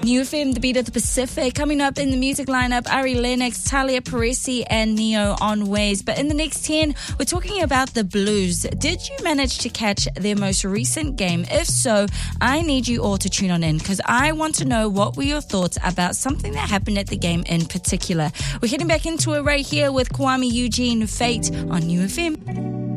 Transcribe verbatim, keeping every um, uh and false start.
New F M, the beat of the Pacific. Coming up in the music lineup, Ari Lennox, Talia Parisi, and Neo on Ways. But in the next ten, we're talking about the Blues. Did you manage to catch their most recent game? If so, I need you all to tune on in because I want to know what were your thoughts about something that happened at the game in particular. We're heading back into it right here with Kwame Eugene, Fate on New F M.